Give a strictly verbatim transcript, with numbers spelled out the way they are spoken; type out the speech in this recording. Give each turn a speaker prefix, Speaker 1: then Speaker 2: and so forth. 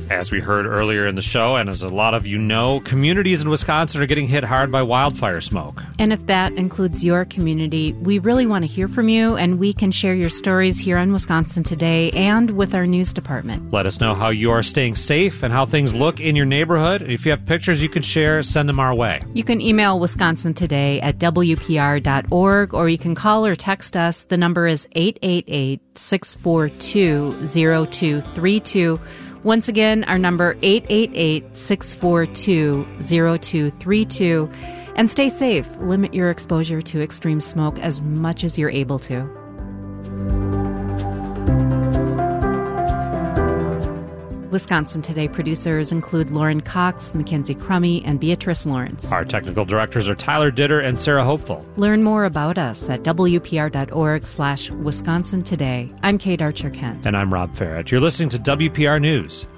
Speaker 1: As we heard earlier in the show, and as a lot of you know, communities in Wisconsin are getting hit hard by wildfire smoke.
Speaker 2: And if that includes your community, we really want to hear from you, and we can share your stories here on Wisconsin Today and with our news department.
Speaker 1: Let us know how you are staying safe and how things look in your neighborhood. If you have pictures you can share, send them our way.
Speaker 2: You can email Wisconsin Today at W P R dot org, or you can call or text us. The number is eight eight eight, six four two, zero two three two. Once again, our number eight eight eight, six four two, zero two three two. And stay safe. Limit your exposure to extreme smoke as much as you're able to. Wisconsin Today producers include Lauren Cox, Mackenzie Crummy, and Beatrice Lawrence.
Speaker 1: Our technical directors are Tyler Ditter and Sarah Hopeful.
Speaker 2: Learn more about us at W P R dot org slash Wisconsin Today. I'm Kate Archer-Kent.
Speaker 1: And I'm Rob Farrett. You're listening to W P R News.